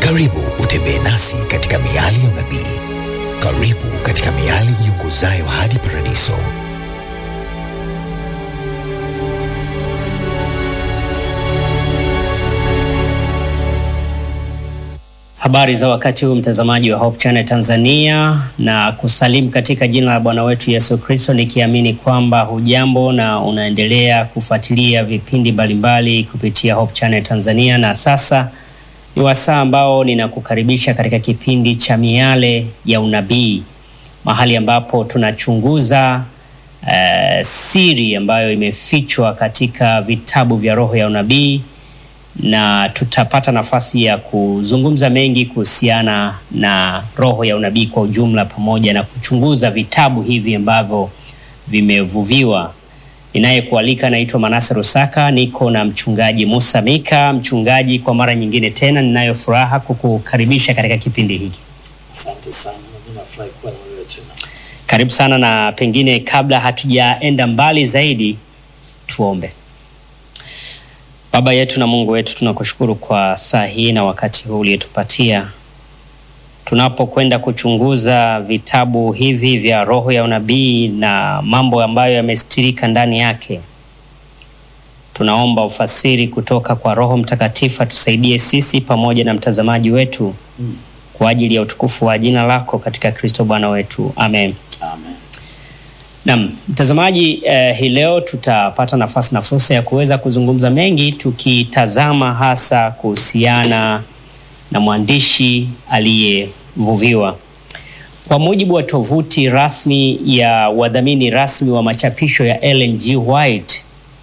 Karibu utembee nasi katika miali ya unabii. Karibu katika miali iongozayo hadi paradiso. Habari za wakati huu, mtazamaji wa Hope Channel Tanzania, na kusalimu katika jina la Bwana wetu Yesu Kristo, nikiamini kwamba hujambo na unaendelea kufuatilia vipindi mbalimbali kupitia Hope Channel Tanzania. Na sasa ni wasaa ambao ninakukaribisha katika kipindi cha miale ya unabii, mahali ambapo tunachunguza siri ambayo imefichwa katika vitabu vya roho ya unabii, na tutapata nafasi ya kuzungumza mengi kuhusiana na roho ya unabii kwa ujumla, pamoja na kuchunguza vitabu hivi ambavyo vimevuviwa. Ninayekualika naitwa Manase Rusaka, niko na mchungaji Musa Mika. Mchungaji, kwa mara nyingine tena ninayo furaha kukukaribisha katika kipindi hiki. Asante sana, mimi nafurahi kuwa na wewe tena. Karibu sana, na pengine kabla hatujaenda mbali zaidi tuombe. Baba yetu na Mungu wetu, tunakushukuru kwa saa hii na wakati huu uliotupatia. Tunapokwenda kuchunguza vitabu hivi vya roho ya unabii na mambo ambayo yamestirika ndani yake, tunaomba ufasiri kutoka kwa Roho Mtakatifu. Tusaidie sisi pamoja na mtazamaji wetu kwa ajili ya utukufu wa jina lako, katika Kristo Bwana wetu. Amen. Amen. Naam, mtazamaji, hii leo tutapata nafasi na fursa ya kuweza kuzungumza mengi, tukitazama hasa kuhusiana na mwandishi aliyevuviwa. Kwa mujibu wa tovuti rasmi ya wadhamini rasmi wa machapisho ya Ellen G. White,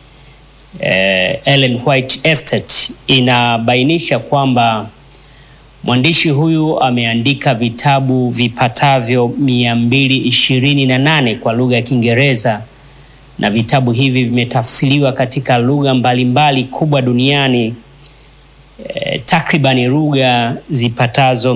Ellen White Estate inabainisha kwamba mwandishi huyu ameandika vitabu vipatavyo 228 kwa lugha ya Kiingereza, na vitabu hivi vimetafsiriwa katika lugha mbalimbali kubwa duniani, takribani lugha zipatazo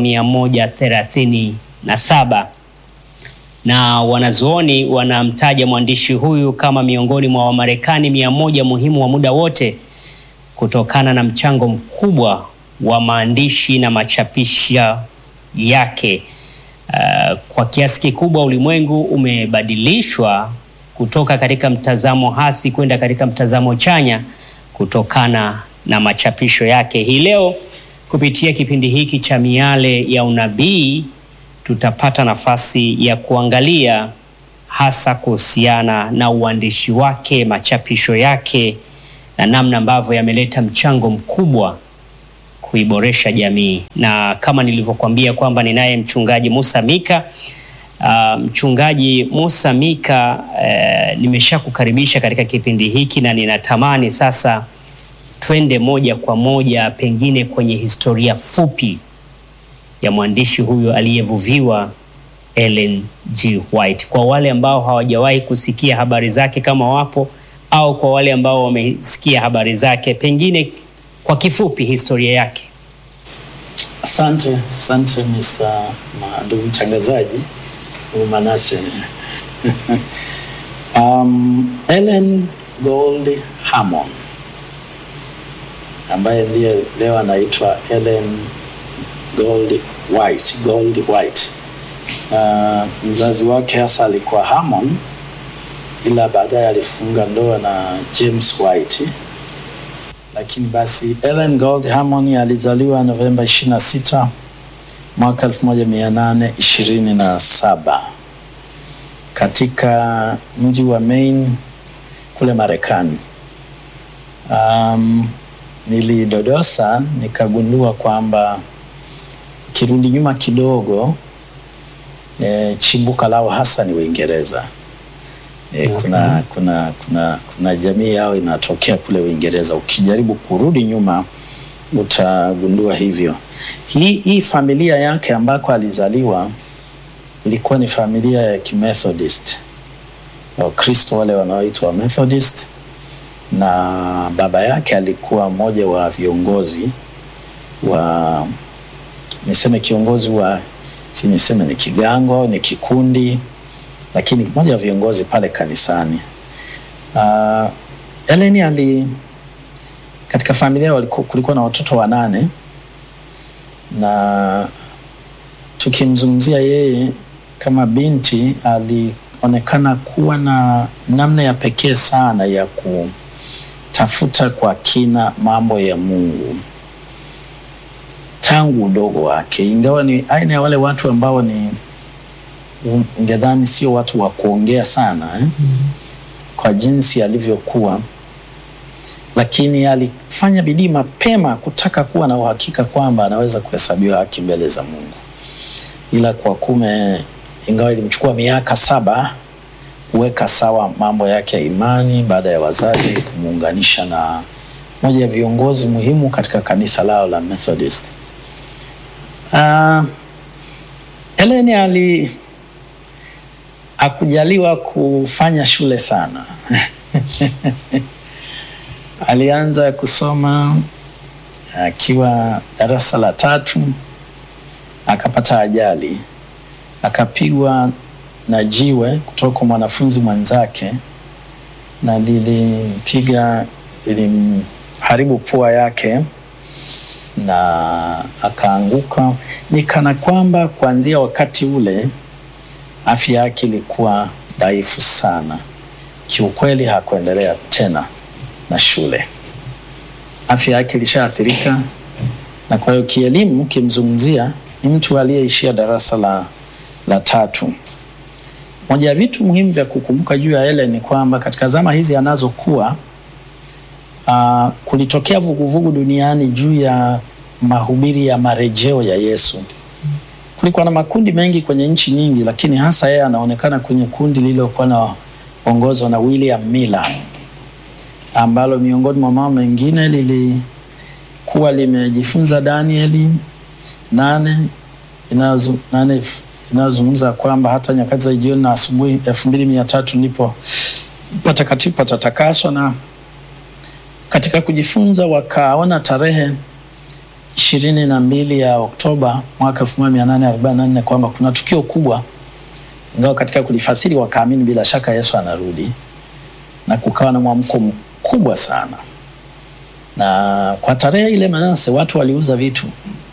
137. Na wanazuoni wanamtaja mwandishi huyu kama miongoni mwa Wamarekani 100 muhimu wa muda wote, kutokana na mchango mkubwa wa maandishi na machapisho yake. Kwa kiasi kikubwa ulimwengu umebadilishwa kutoka katika mtazamo hasi kwenda katika mtazamo chanya kutokana na machapisho yake. Hii leo kupitia kipindi hiki cha miale ya unabii tutapata nafasi ya kuangalia hasa kuhusiana na uandishi wake, machapisho yake, na namna ambavyo yameleta mchango mkubwa kuiboresha jamii. Na kama nilivyokuambia kwamba ninaye mchungaji Musa Mika. Mchungaji Musa Mika, nimeshakukaribisha katika kipindi hiki, na ninatamani sasa twende moja kwa moja pengine kwenye historia fupi ya mwandishi huyu aliyevuviwa, Ellen G. White, kwa wale ambao hawajawahi kusikia habari zake kama wapo, au kwa wale ambao wamesikia habari zake, pengine kwa kifupi historia yake. Asante ndugu mtangazaji Manase. Ellen Gold Hammond, ambaye ndiye leo anaitwa Ellen Gold White. Mzazi wake hasa alikuwa Hammond, ila baadaye alifunga ndoa na James White. Lakini basi Ellen Gold Hammond alizaliwa Novemba 26 mwaka 1827 katika mji wa Maine kule Marekani. Nilidodosa nikagundua kwamba kirudi nyuma kidogo, chimbuka lao hasa ni Uingereza. Kuna jamii yao inatokea kule Uingereza. Ukijaribu kurudi nyuma utagundua hivyo. Hii familia yake ambako alizaliwa ilikuwa ni familia ya Kimethodist, Wakristo wale wanaoitwa Methodist, na baba yake alikuwa mmoja wa viongozi wa, niseme kiongozi wa, niseme ni kigango au ni kikundi, lakini mmoja wa viongozi pale kanisani. Ellen katika familia kulikuwa na watoto 8, na tukimzungumzia yeye kama binti, alionekana kuwa na namna ya pekee sana ya kutafuta kwa kina mambo ya Mungu tangu udogo wake, ingawa ni aina ya wale watu ambao ni ungedhani sio watu wa kuongea sana kwa jinsi alivyokuwa, lakini alifanya bidii mapema kutaka kuwa na uhakika kwamba anaweza kuhesabiwa haki mbele za Mungu. Ila kwa ingawa ilimchukua miaka 7 kuweka sawa mambo yake ya imani, baada ya wazazi kumuunganisha na moja ya viongozi muhimu katika kanisa lao la Methodist. Ellen hakujaliwa kufanya shule sana. Alianza kusoma akiwa darasa la 3, akapata ajali, akapigwa na jiwe kutoka kwa mwanafunzi mwenzake, na lilimharibu pua yake na akaanguka. Ni kana kwamba kuanzia wakati ule afya yake ilikuwa dhaifu sana. Kiukweli hakuendelea tena na shule. Afya yake ilishaathirika, na kwa hiyo kielimu kimzungumzia ni mtu aliyeishia darasa la 3. Moja ya vitu muhimu vya kukumbuka juu ya Ellen ni kwamba katika zama hizi anazokuwa kulitokea vuguvugu duniani juu ya mahubiri ya marejeo ya Yesu. Kulikuwa na makundi mengi kwenye nchi nyingi, lakini hasa yeye anaonekana kwenye kundi lililokuwa na ongozwa na William Miller, ambalo miongoni mwa mambo mengine lilikuwa limejifunza Danieli 8 inazungumza kwamba hata nyakati za jioni na asubuhi 2300 ndipo patakatifu patatakaswa. Na katika kujifunza wakaona tarehe 22 ya Oktoba mwaka 1844 kwamba kuna tukio kubwa, ingawa katika kulifasiri wakaamini bila shaka Yesu anarudi, na kukawa na mwamko mkubwa sana. Na kwa tarehe ile Manase watu waliuza vitu,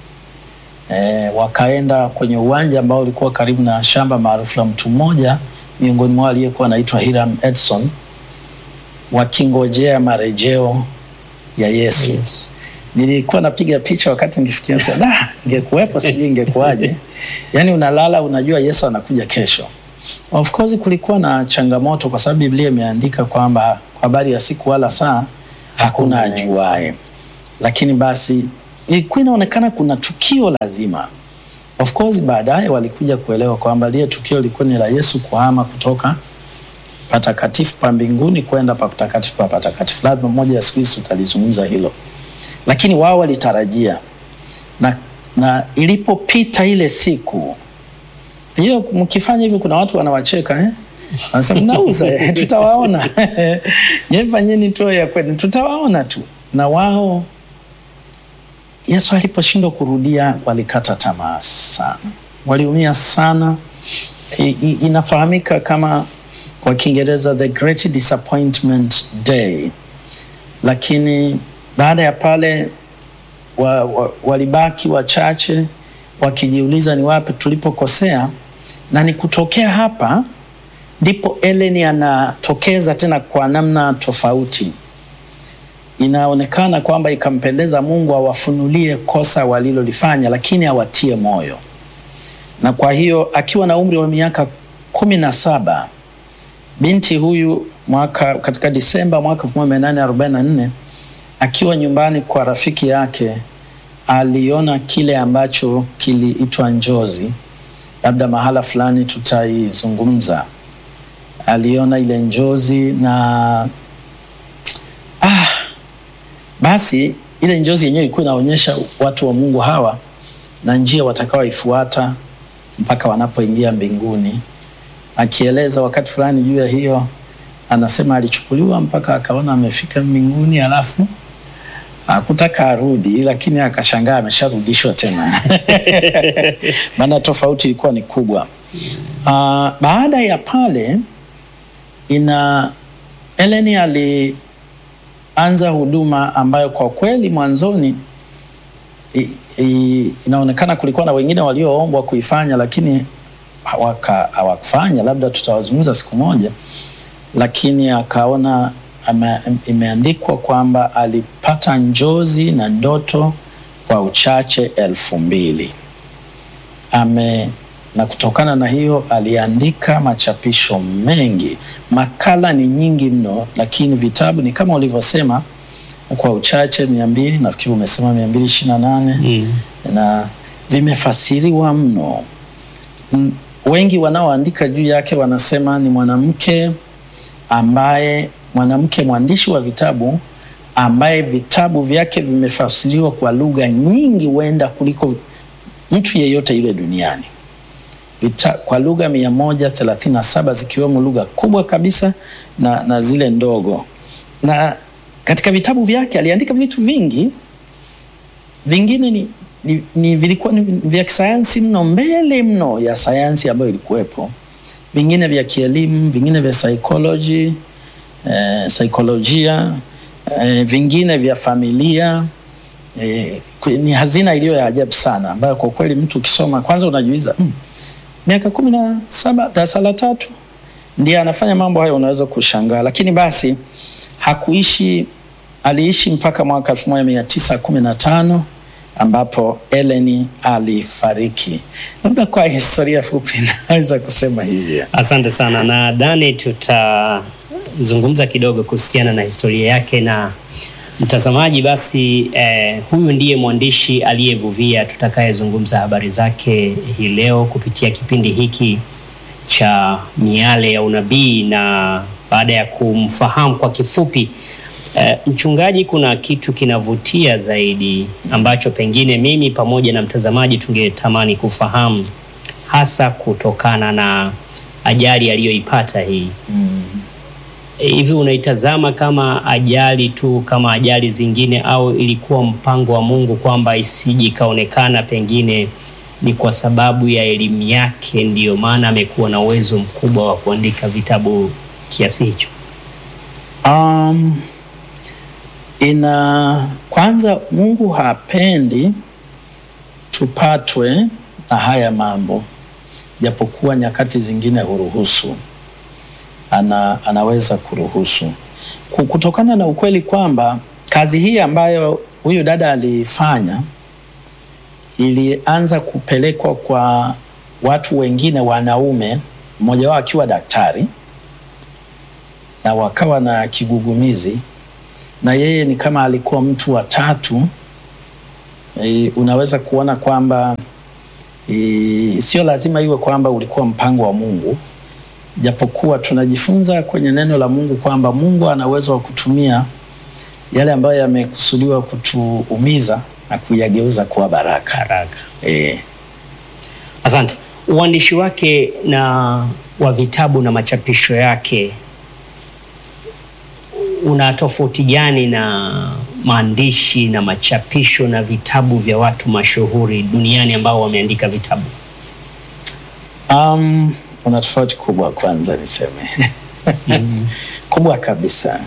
wakaenda kwenye uwanja ambao ulikuwa karibu na shamba maarufu la mtu mmoja miongoni mwao aliyekuwa anaitwa Hiram Edson, wakingojea marejeo ya Yesu. Yes. Nilikuwa napiga picha wakati nikifikiria sasa, ingekuwepo sijui ingekuaje. Yaani unalala unajua Yesu anakuja kesho. Of course kulikuwa na changamoto kwa sababu Biblia imeandika kwamba habari ya siku wala saa hakuna ajuaye. Lakini basi ilikuwa inaonekana kuna tukio lazima. Of course baadaye walikuja kuelewa kwamba lile tukio lilikuwa ni la Yesu kuhama kutoka patakatifu pa mbinguni kwenda pa patakatifu pa patakatifu. Labda mmoja ya siku hizi tutalizungumza hilo. Lakini wao walitarajia, na ilipopita ile siku hiyo, mkifanya hivyo kuna watu wanawacheka wanasema mnauza tutawaona. Fanyeni tu ya kweli, tutawaona tu. Na wao Yesu aliposhindwa kurudia walikata tamaa sana, waliumia sana. Inafahamika kama kwa Kiingereza the Great Disappointment Day. Lakini baada ya pale walibaki wachache wakijiuliza ni wapi tulipokosea, na ni kutokea hapa ndipo Ellen anatokeza tena kwa namna tofauti. Inaonekana kwamba ikampendeza Mungu awafunulie kosa walilolifanya, lakini awatie moyo. Na kwa hiyo akiwa na umri wa miaka 17, binti huyu katika Disemba mwaka 1844 akiwa nyumbani kwa rafiki yake aliona kile ambacho kiliitwa njozi. Labda mahala fulani tutaizungumza. Aliona ile njozi na basi ile njozi yenyewe ilikuwa inaonyesha watu wa Mungu hawa na njia watakaoifuata mpaka wanapoingia mbinguni. Akieleza wakati fulani juu ya hiyo, anasema alichukuliwa mpaka akaona amefika mbinguni, alafu hakutaka arudi, lakini akashangaa amesharudishwa tena. Maana tofauti ilikuwa ni kubwa. Baada ya pale Ellen alianza huduma ambayo kwa kweli mwanzoni inaonekana kulikuwa na wengine walioombwa kuifanya, lakini hawakufanya. Labda tutawazungumza siku moja, lakini akaona imeandikwa kwamba alipata njozi na ndoto kwa uchache 2000. Na kutokana na hiyo aliandika machapisho mengi. Makala ni nyingi mno, lakini vitabu ni kama ulivyosema, kwa uchache 200, nafikiri umesema 228. Na vimefasiriwa mno. Wengi wanaoandika juu yake wanasema ni mwanamke mwandishi wa vitabu ambaye vitabu vyake vimefasiriwa kwa lugha nyingi huenda kuliko mtu yeyote yule duniani. Kwa lugha 137 zikiwemo lugha kubwa kabisa na zile ndogo. Na katika vitabu vyake aliandika vitu vingi. Vingine vilikuwa ni vya kisayansi mno, mbele mno ya sayansi ambayo ilikuwepo. Vingine vya kielimu, vingine vya saikolojia, vingine vya familia. Ni hazina iliyo ya ajabu sana, ambayo kwa kweli mtu ukisoma kwanza unajiuliza, miaka 17 darasa la 3 ndiye anafanya mambo hayo, unaweza kushangaa. Lakini basi aliishi mpaka mwaka 1915 ambapo Ellen alifariki. Labda kwa historia fupi naweza kusema hivi. Asante sana. Na Dani, tutazungumza kidogo kuhusiana na historia yake na mtazamaji. Basi huyu ndiye mwandishi aliyevuvia tutakayezungumza habari zake hii leo kupitia kipindi hiki cha Miale ya Unabii. Na baada ya kumfahamu kwa kifupi mchungaji, kuna kitu kinavutia zaidi ambacho pengine mimi pamoja na mtazamaji tungetamani kufahamu, hasa kutokana na ajali aliyoipata hii. Hivi unaitazama kama ajali tu kama ajali zingine, au ilikuwa mpango wa Mungu kwamba isije ikaonekana pengine ni kwa sababu ya elimu yake ndiyo maana amekuwa na uwezo mkubwa wa kuandika vitabu kiasi hicho? Kwanza Mungu hapendi tupatwe na haya mambo, japokuwa nyakati zingine huruhusu. Anaweza kuruhusu kutokana na ukweli kwamba kazi hii ambayo huyu dada alifanya ilianza kupelekwa kwa watu wengine wanaume, mmoja wao akiwa daktari, na wakawa na kigugumizi, na yeye ni kama alikuwa mtu wa 3. Unaweza kuona kwamba sio lazima iwe kwamba ulikuwa mpango wa Mungu, japokuwa tunajifunza kwenye neno la Mungu kwamba Mungu ana uwezo wa kutumia yale ambayo yamekusudiwa kutuumiza na kuyageuza kuwa baraka. Asante. Uandishi wake na wa vitabu na machapisho yake una tofauti gani na maandishi na machapisho na vitabu vya watu mashuhuri duniani ambao wameandika vitabu? Una tofauti kubwa, kwanza niseme. Kubwa kabisa.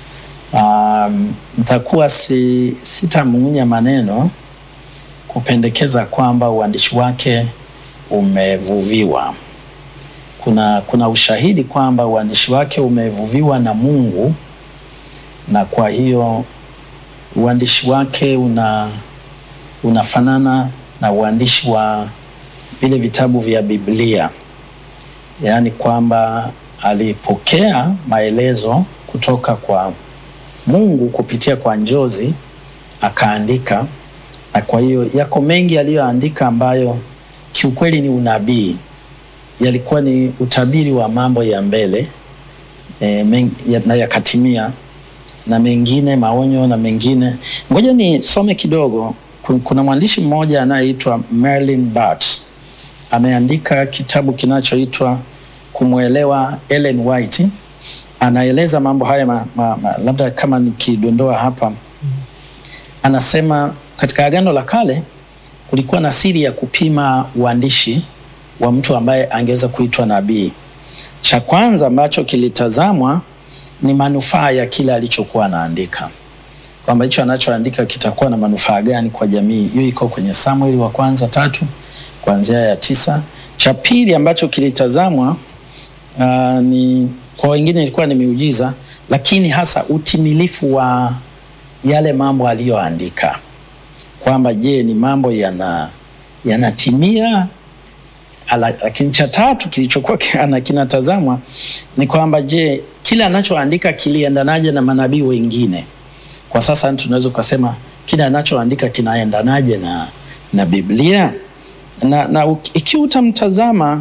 Nitakuwa sitamung'unya maneno kupendekeza kwamba uandishi wake umevuviwa. Kuna ushahidi kwamba uandishi wake umevuviwa na Mungu, na kwa hiyo uandishi wake unafanana na uandishi wa vile vitabu vya Biblia. Yaani kwamba alipokea maelezo kutoka kwa Mungu kupitia kwa njozi akaandika, na kwa hiyo yako mengi aliyoandika ambayo kiukweli ni unabii. Yalikuwa ni utabiri wa mambo ya mbele na yakatimia, na mengine maonyo, na mengine. Ngoja nisome kidogo. Kuna mwandishi mmoja anayeitwa Merlin Bart, ameandika kitabu kinachoitwa Kumwelewa Ellen White. Anaeleza mambo haya labda kama nikidondoa hapa. Anasema katika Agano la Kale kulikuwa na siri ya kupima uandishi wa mtu ambaye angeweza kuitwa nabii. Cha kwanza ambacho kilitazamwa ni manufaa ya kile alichokuwa anaandika. kwamba hicho anachoandika kitakuwa na manufaa gani kwa jamii. Hiyo iko kwenye Samueli wa kwanza 3 kuanzia ya 9. Cha pili ambacho kilitazamwa ni kwa wengine ilikuwa ni miujiza, lakini hasa utimilifu wa yale mambo aliyoandika, kwamba je, ni mambo yanatimia. Lakini cha tatu kilichokuwa kinatazamwa ni kwamba je, kile anachoandika kiliendanaje na manabii wengine. Kwa sasa tunaweza kusema kile anachoandika kinaendanaje na Biblia. Na ikiwa utamtazama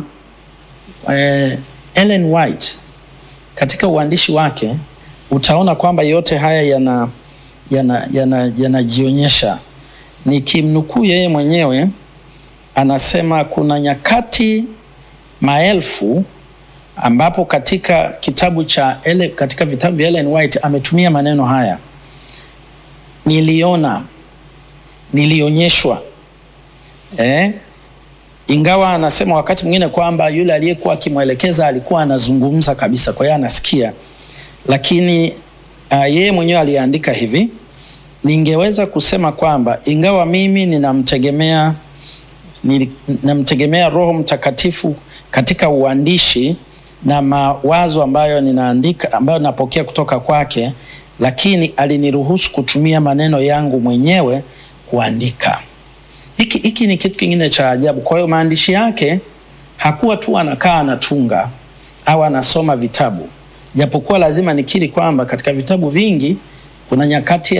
Ellen White katika uandishi wake, utaona kwamba yote haya yanajionyesha. Nikimnukuu yeye mwenyewe, anasema kuna nyakati maelfu ambapo katika katika vitabu vya Ellen White ametumia maneno haya: niliona, nilionyeshwa. Ingawa anasema wakati mwingine kwamba yule aliyekuwa akimwelekeza alikuwa anazungumza kabisa, kwa hiyo anasikia, lakini yeye mwenyewe aliandika hivi: ningeweza kusema kwamba ingawa mimi ninamtegemea Roho Mtakatifu katika uandishi na mawazo ambayo ninaandika, ambayo napokea kutoka kwake, lakini aliniruhusu kutumia maneno yangu mwenyewe kuandika. Hiki ni kitu kingine cha ajabu. Kwa hiyo maandishi yake hakuwa tu anakaa anatunga au anasoma vitabu, japokuwa lazima nikiri kwamba katika vitabu vingi kuna nyakati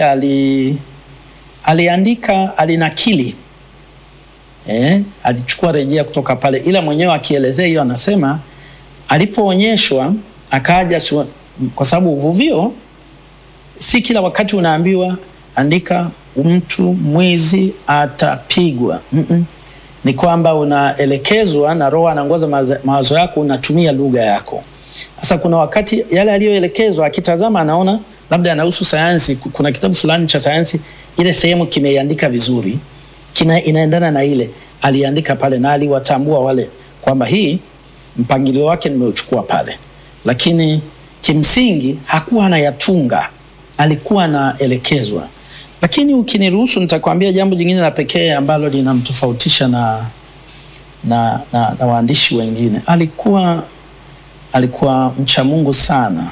aliandika, alinakili, alichukua rejea kutoka pale, ila mwenyewe akielezea hiyo anasema alipoonyeshwa akaja, kwa sababu uvuvio si kila wakati unaambiwa andika mtu mwizi atapigwa. Ni kwamba unaelekezwa na Roho anaongoza mawazo yako, unatumia lugha yako. Sasa kuna wakati yale aliyoelekezwa akitazama anaona labda anahusu sayansi, kuna kitabu fulani cha sayansi, ile sehemu kimeiandika vizuri, inaendana na ile aliandika pale, na aliwatambua wale kwamba hii mpangilio wake nimeuchukua pale. Lakini kimsingi hakuwa anayatunga, alikuwa anaelekezwa. Lakini ukiniruhusu nitakwambia jambo jingine la pekee ambalo linamtofautisha na waandishi wengine. Alikuwa mcha Mungu sana.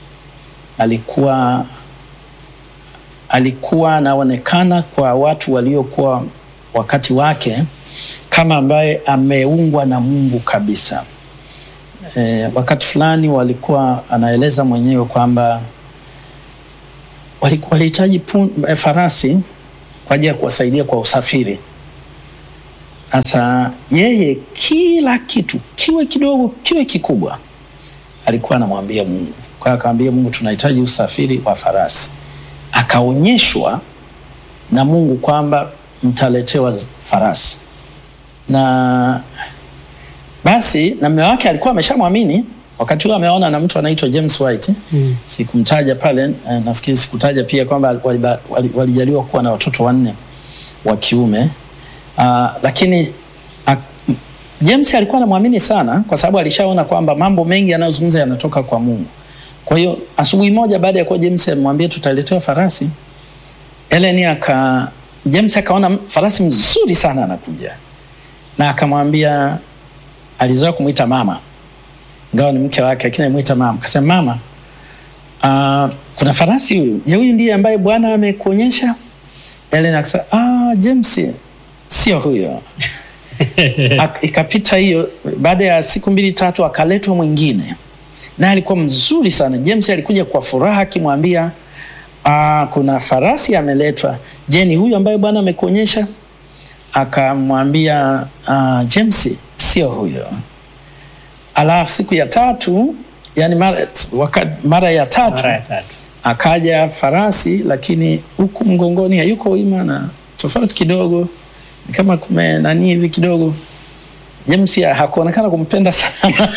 Alikuwa anaonekana kwa watu waliokuwa wakati wake kama ambaye ameungwa na Mungu kabisa. Wakati fulani walikuwa anaeleza mwenyewe kwamba walihitaji farasi kwa ajili ya kuwasaidia kwa usafiri. Sasa yeye kila kitu, kiwe kidogo kiwe kikubwa, alikuwa anamwambia Mungu. Kwa hiyo akamwambia Mungu, tunahitaji usafiri wa farasi. Akaonyeshwa na Mungu kwamba mtaletewa farasi. Na basi na mume wake alikuwa ameshamwamini. Wakati huo ameona na mtu anaitwa James White. Sikumtaja pale, nafikiri sikutaja pia kwamba walijaliwa kuwa na watoto 4 wa kiume. Lakini James alikuwa anamwamini sana kwa sababu alishaona kwamba mambo mengi yanayozungumza yanatoka kwa Mungu. Kwa hiyo asubuhi moja baada ya kuwa James amwambia tutaletewa farasi, James akaona farasi mzuri sana anakuja. Na akamwambia, alizoea kumuita mama, ingawa ni mke wake, lakini amuita mama. Akasema, mama, kuna farasi huyu. Je, huyu ndiye ambaye Bwana amekuonyesha? Ellen akasema, James sio huyo. Ikapita hiyo, baada ya siku 2-3 akaletwa mwingine. Na alikuwa mzuri sana. James alikuja kwa furaha akimwambia, kuna farasi ameletwa. Je, ni huyu ambaye Bwana amekuonyesha? Akamwambia, James sio huyo. Alafu siku ya 3, yani mara ya tatu akaja farasi, lakini huku mgongoni hayuko wima na tofauti kidogo, ni kama nani hivi kidogo. James hakuonekana kumpenda sana.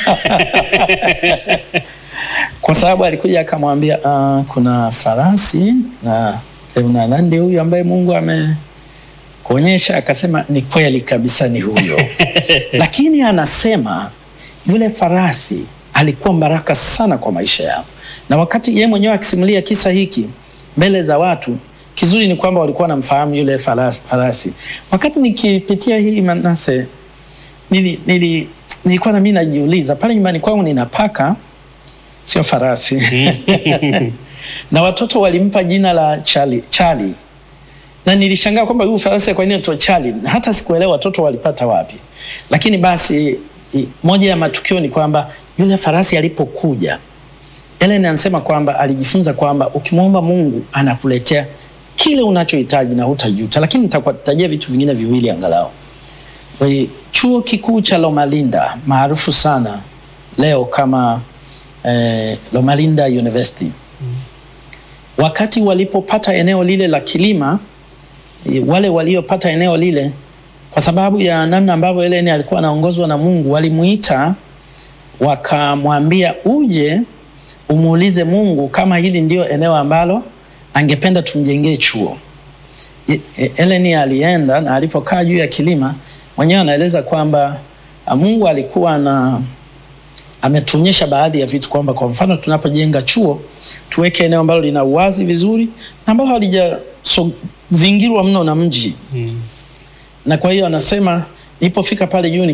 Kwa sababu alikuja akamwambia, kuna farasi na nani huyu ambaye Mungu amekuonyesha? Akasema, ni kweli kabisa, ni huyo. Lakini anasema yule farasi alikuwa baraka sana kwa maisha yao. Na wakati yeye mwenyewe akisimulia kisa hiki mbele za watu, kizuri ni kwamba walikuwa wanamfahamu yule farasi. Wakati nikipitia hii Manase, nilikuwa na mimi najiuliza, pale nyumbani kwangu nina paka, sio farasi. Na watoto walimpa jina la Charlie. Na nilishangaa kwamba huyu farasi kwa nini anaitwa Charlie? Hata sikuelewa watoto walipata wapi. Lakini basi moja ya matukio ni kwamba yule farasi alipokuja, Ellen anasema kwamba alijifunza kwamba ukimwomba Mungu anakuletea kile unachohitaji na hutajuta. Lakini nitakutajia vitu vingine viwili angalau. Chuo kikuu cha Loma Linda maarufu sana leo kama Loma Linda University. Wakati walipopata eneo lile la kilima, wale waliopata eneo lile, kwa sababu ya namna ambavyo Ellen alikuwa anaongozwa na Mungu, walimuita wakamwambia uje umuulize Mungu kama hili ndio eneo ambalo angependa tumjengee chuo. Ellen alienda, na alipokaa juu ya kilima, mwenyewe anaeleza kwamba Mungu alikuwa ametuonyesha baadhi ya vitu, kwamba kwa mfano tunapojenga chuo tuweke eneo ambalo lina uwazi vizuri na ambalo halijazingirwa mno na mji. Na kwa hiyo anasema nilipofika pale juu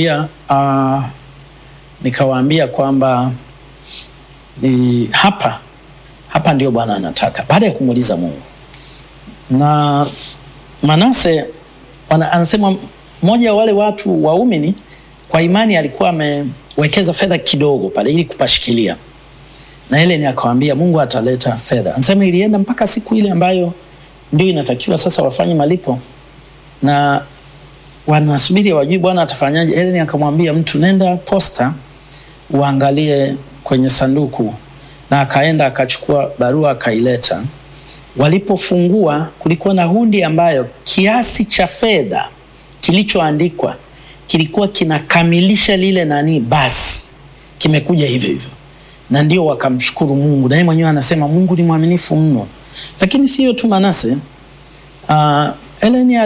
nikawaambia kwamba hapa ndio Bwana anataka, baada ya kumuuliza Mungu. Na Manase anasema mmoja wa wale watu waumini kwa imani alikuwa amewekeza fedha kidogo pale ili kupashikilia. Na ile ni akawaambia Mungu ataleta fedha. Anasema ilienda mpaka siku ile ambayo ndio inatakiwa sasa wafanye malipo, na wanasubiri wajui Bwana atafanyaje. Ile ni akamwambia mtu, nenda posta uangalie kwenye sanduku, na akaenda akachukua barua akaileta. Walipofungua kulikuwa na hundi ambayo kiasi cha fedha kilichoandikwa kilikuwa kinakamilisha lile basi kimekuja hivyo hivyo. Na ndio wakamshukuru Mungu. Na yeye mwenyewe anasema Mungu ni mwaminifu mno. Lakini sio tu Manase. Ellen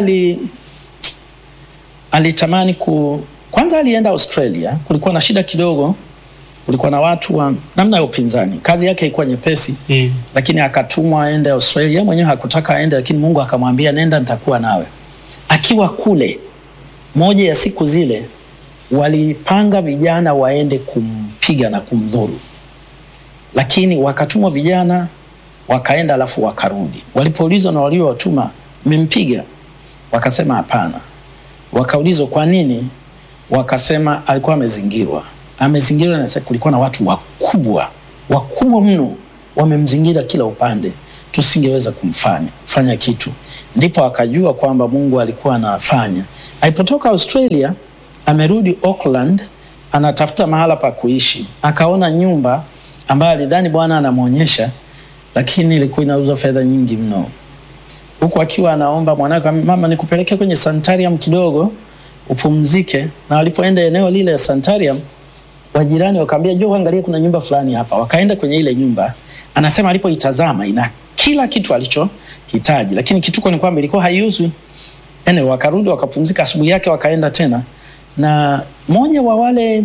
alitamani kwanza alienda Australia. Kulikuwa na shida kidogo. Kulikuwa na watu wa namna ya upinzani. Kazi yake ilikuwa nyepesi. Lakini akatumwa aende Australia. Mwenyewe hakutaka aende, lakini Mungu akamwambia nenda, nitakuwa nawe. Akiwa kule, moja ya siku zile walipanga vijana waende kumpiga na kumdhuru. Lakini wakatumwa vijana, wakaenda alafu wakarudi. Walipoulizwa na waliowatuma, mmempiga? Wakasema hapana. Wakaulizwa kwa nini? Wakasema alikuwa amezingirwa. Amezingirwa na kulikuwa na watu wakubwa mno wamemzingira kila upande, tusingeweza kufanya kitu. Ndipo akajua kwamba Mungu alikuwa anafanya. Alipotoka Australia, amerudi Auckland, anatafuta mahala pa kuishi. Akaona nyumba ambayo alidhani Bwana anamuonyesha, lakini ilikuwa inauzwa fedha nyingi mno. Huko akiwa anaomba mwanake, mama nikupeleke kwenye sanitarium kidogo upumzike. Na walipoenda eneo lile la sanitarium, wajirani wakamwambia njoo angalia kuna nyumba fulani hapa. Wakaenda kwenye ile nyumba. Anasema alipoitazama ina kila kitu alichohitaji, lakini kituko ni kwamba ilikuwa haiuzwi. Wakarudi wakapumzika, asubuhi yake wakaenda tena. Na mmoja wa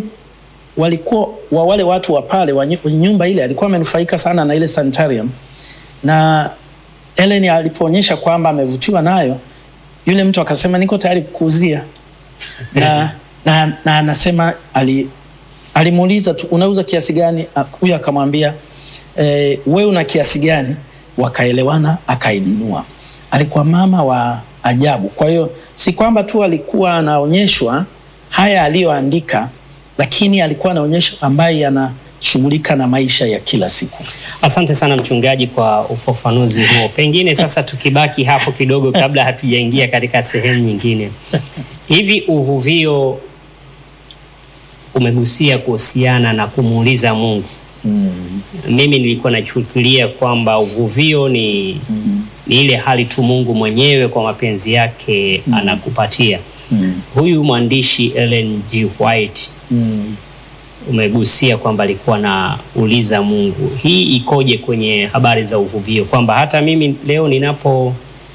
wale watu wa pale wa nyumba ile alikuwa amenufaika sana na ile sanitarium. Na Ellen alipoonyesha kwamba amevutiwa nayo, yule mtu akasema niko tayari kukuuzia. na anasema alimuuliza tu unauza kiasi gani? Huyu akamwambia wewe una kiasi gani? Wakaelewana, akainunua. Alikuwa mama wa ajabu. Kwa hiyo si kwamba tu alikuwa anaonyeshwa haya aliyoandika, lakini alikuwa anaonyesha ambaye anashughulika na maisha ya kila siku. Asante sana mchungaji kwa ufafanuzi huo. Pengine sasa tukibaki hapo kidogo kabla hatujaingia katika sehemu nyingine. Hivi uvuvio umegusia kuhusiana na kumuuliza Mungu. Mimi nilikuwa nachukulia kwamba uvuvio ni ile hali tu Mungu mwenyewe kwa mapenzi yake anakupatia. Huyu mwandishi Ellen G. White umegusia kwamba alikuwa na uliza Mungu. Hii ikoje kwenye habari za uvuvio, kwamba hata mimi leo ninapo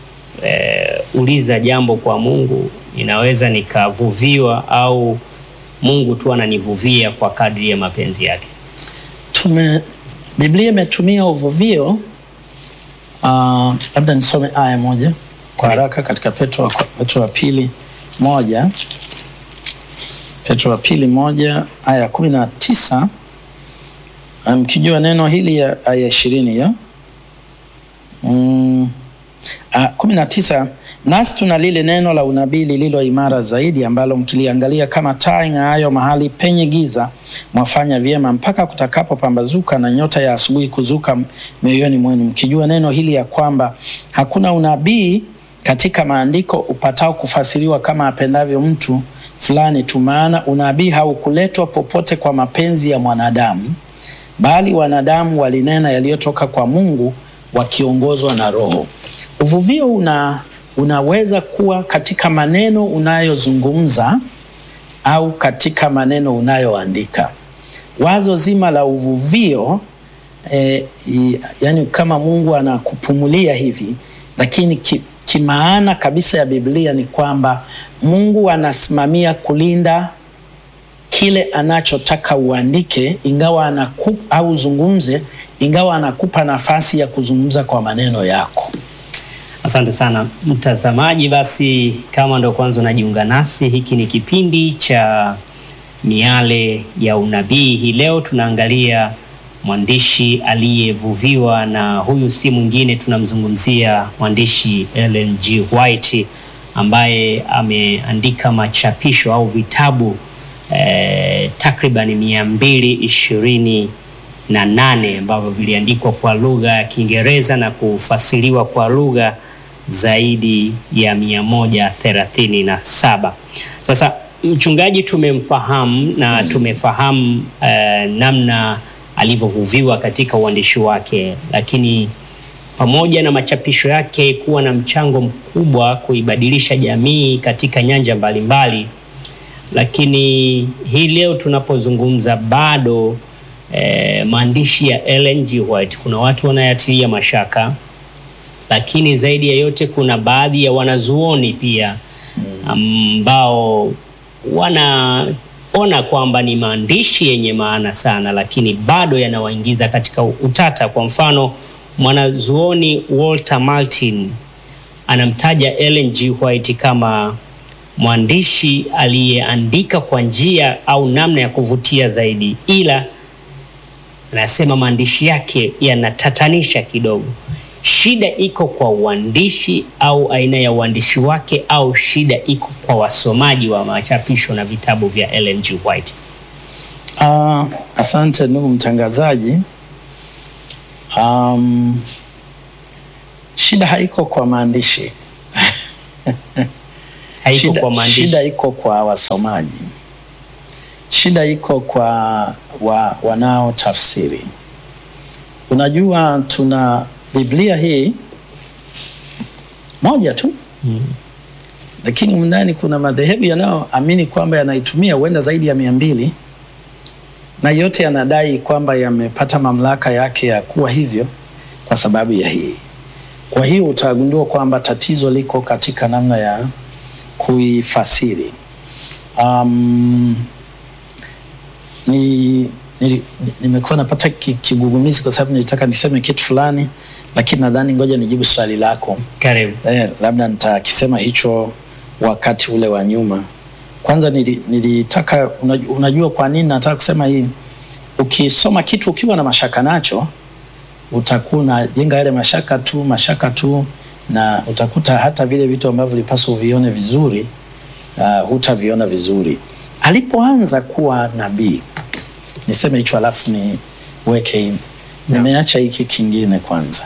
uliza jambo kwa Mungu ninaweza nikavuviwa, au Mungu tu ananivuvia kwa kadri ya mapenzi yake? Biblia imetumia uvuvio Labda nisome aya moja kwa haraka katika Petro wa pili 1. Petro wa pili 1 aya 19. Mkijua neno hili ya aya 20 ya 19, nasi tuna lile neno la unabii lililo imara zaidi, ambalo mkiliangalia kama taa ing'aayo mahali penye giza, mwafanya vyema mpaka kutakapopambazuka na nyota ya asubuhi kuzuka mioyoni mwenu, mkijua neno hili ya kwamba hakuna unabii katika maandiko upatao kufasiriwa kama apendavyo mtu fulani tu, maana unabii haukuletwa popote kwa mapenzi ya mwanadamu, bali wanadamu walinena yaliyotoka kwa Mungu wakiongozwa na Roho. Uvuvio unaweza kuwa katika maneno unayozungumza au katika maneno unayoandika. Wazo zima la uvuvio yani kama Mungu anakupumulia hivi, lakini kimaana kabisa ya Biblia ni kwamba Mungu anasimamia kulinda kile anachotaka uandike, ingawa anakupa au zungumze, ingawa anakupa nafasi ya kuzungumza kwa maneno yako. Asante sana mtazamaji. Basi kama ndo kwanza unajiunga nasi, hiki ni kipindi cha Miale ya Unabii. Hii leo tunaangalia mwandishi aliyevuviwa, na huyu si mwingine, tunamzungumzia mwandishi Ellen G. White ambaye ameandika machapisho au vitabu takriban 228 ambavyo viliandikwa kwa lugha ya Kiingereza na kufasiriwa kwa lugha zaidi ya 137. Sasa mchungaji tumemfahamu na tumefahamu namna alivyovuviwa katika uandishi wake, lakini pamoja na machapisho yake kuwa na mchango mkubwa kuibadilisha jamii katika nyanja mbalimbali, lakini hii leo tunapozungumza bado maandishi ya Ellen G. White kuna watu wanayatilia mashaka, lakini zaidi ya yote kuna baadhi ya wanazuoni pia ambao wanaona kwamba ni maandishi yenye maana sana, lakini bado yanawaingiza katika utata. Kwa mfano, mwanazuoni Walter Martin anamtaja Ellen G. White kama mwandishi aliyeandika kwa njia au namna ya kuvutia zaidi, ila anasema maandishi yake yanatatanisha kidogo. Shida iko kwa uandishi au aina ya uandishi wake, au shida iko kwa wasomaji wa machapisho na vitabu vya Ellen G. White? Asante ndugu mtangazaji. Shida haiko kwa maandishi. Shida iko kwa wasomaji. Shida iko kwa wanao tafsiri. Unajua tuna Biblia hii moja tu. Lakini ndani kuna madhehebu yanayoamini kwamba yanaitumia huenda zaidi ya 200, na yote yanadai kwamba yamepata mamlaka yake ya kuwa hivyo kwa sababu ya hii. Kwa hiyo utagundua kwamba tatizo liko katika namna ya kuifasiri. Nimekuwa napata kigugumizi kwa sababu nilitaka niseme kitu fulani, lakini nadhani ngoja nijibu swali lako. Karibu. Labda nitakisema hicho wakati ule wa nyuma. Kwanza nilitaka unajua kwa nini nataka kusema hii? Ukisoma kitu ukiwa na mashaka nacho, utakuwa unajenga yale mashaka tu, na utakuta hata vile vitu ambavyo ulipaswa uvione vizuri hutaviona vizuri. Alipoanza kuwa nabii, niseme hicho alafu niweke nimeacha hiki kingine kwanza.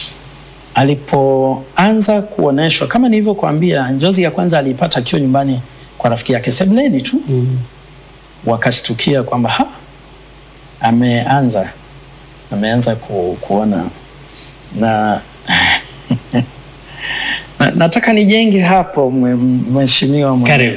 Alipoanza kuoneshwa, kama nilivyokuambia, njozi ya kwanza alipata akiwa nyumbani kwa rafiki yake sebuleni tu. Wakashtukia kwamba ameanza kuona na nataka nijenge hapo mheshimiwa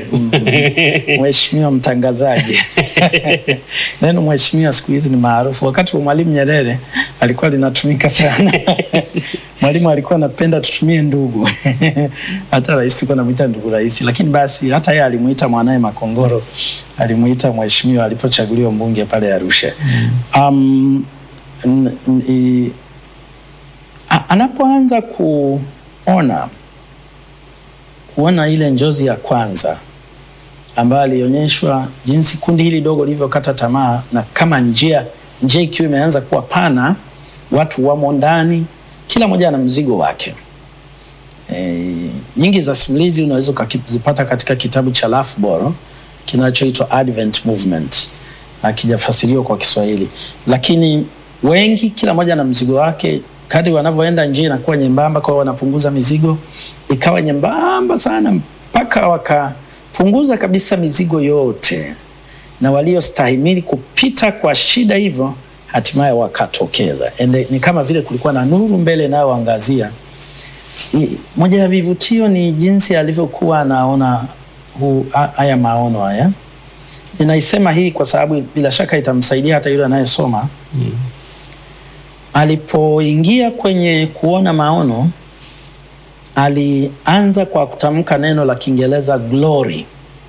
mtangazaji. Neno mheshimiwa siku hizi ni maarufu. Wakati wa Mwalimu Nyerere alikuwa linatumika sana. Mwalimu alikuwa anapenda tutumie ndugu. Hata rais alikuwa anamuita ndugu rais, lakini basi hata yeye alimuita mwanae Makongoro, alimuita mheshimiwa alipochaguliwa mbunge pale Arusha. anapoanza kuona ile njozi ya kwanza ambayo alionyeshwa jinsi kundi hili dogo lilivyokata tamaa, na kama njia ikiwa imeanza kuwa pana, watu wamo ndani, kila mmoja ana mzigo wake. Nyingi za simulizi unaweza kuzipata katika kitabu cha Loughborough kinachoitwa Advent Movement, hakijafasiriwa kwa Kiswahili, lakini wengi, kila mmoja na mzigo wake. Kadri wanavyoenda njia inakuwa nyembamba, kwa wanapunguza mizigo, ikawa nyembamba sana mpaka wakapunguza kabisa mizigo yote, na waliostahimili kupita kwa shida hivyo hatimaye wakatokeza. Ni kama vile kulikuwa na nuru mbele inayoangazia. Moja ya vivutio ni jinsi alivyokuwa anaona haya maono haya. Ninaisema hii kwa sababu bila shaka itamsaidia hata yule anayesoma. Alipoingia kwenye kuona maono, alianza kwa kutamka neno la Kiingereza glory,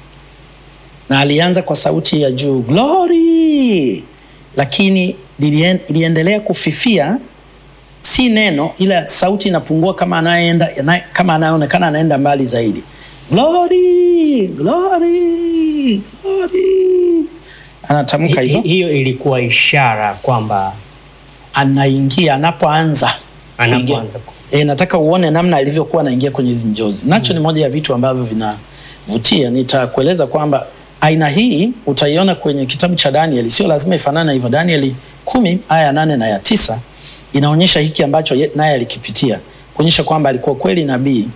na alianza kwa sauti ya juu, glory, lakini iliendelea kufifia, si neno, ila sauti inapungua kama anayeonekana anaenda mbali zaidi. Glory, glory, glory. Anatamka hivyo. Hiyo ilikuwa ishara kwamba anapoanza. Nataka uone namna alivyokuwa anaingia kwenye hizo njozi. Nacho ni moja ya vitu ambavyo vinavutia. Nitakueleza kwamba aina hii utaiona kwenye kitabu cha Danieli, sio lazima ifanane hivyo. Danieli 10 aya 8 na ya 9 inaonyesha hiki ambacho naye alikipitia, kuonyesha kwamba alikuwa kweli nabii.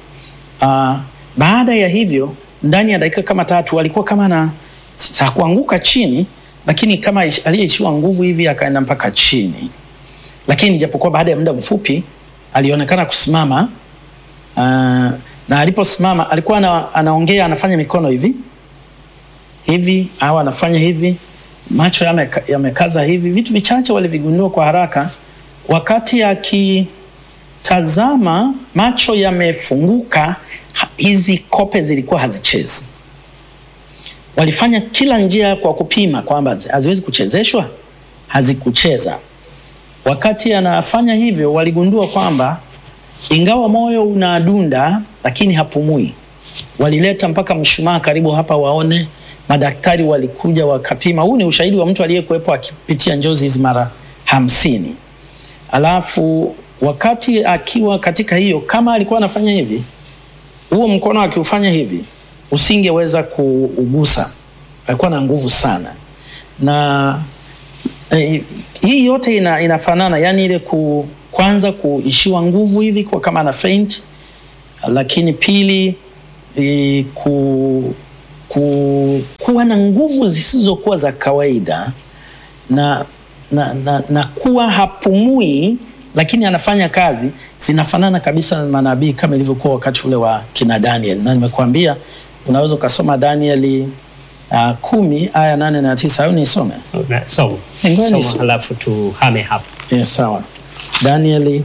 Baada ya hivyo, ndani ya dakika kama 3 alikuwa kama na kuanguka chini, lakini kama aliyeishiwa nguvu hivi akaenda mpaka chini. Lakini japokuwa baada ya muda mfupi alionekana kusimama, na aliposimama alikuwa anaongea, anafanya mikono hivi au anafanya hivi, macho yamekaza hivi. Vitu vichache walivigundua kwa haraka. Wakati akitazama, macho yamefunguka, hizi kope zilikuwa hazichezi. Walifanya kila njia kwa kupima kwamba haziwezi kuchezeshwa, hazikucheza. Wakati anafanya hivyo, waligundua kwamba ingawa moyo unadunda lakini hapumui. Walileta mpaka mshumaa karibu hapa waone. Madaktari walikuja wakapima. Huu ni ushahidi wa mtu aliyekuwepo akipitia njozi hizi mara 50. Alafu wakati akiwa katika hiyo, kama alikuwa anafanya hivi, huo mkono akiufanya hivi, usingeweza kuugusa. Alikuwa na nguvu sana. Na hii yote inafanana, yani ile kwanza kuishiwa nguvu hivi kwa kama ana faint, lakini pili kuwa na nguvu zisizokuwa za kawaida, na kuwa hapumui lakini anafanya kazi, zinafanana kabisa na manabii kama ilivyokuwa wakati ule wa kina Daniel. Na nimekuambia unaweza kusoma Daniel 10 aya 8 na 9. Au nisome? Soma halafu tuhame hapo. Sawa. Daniel,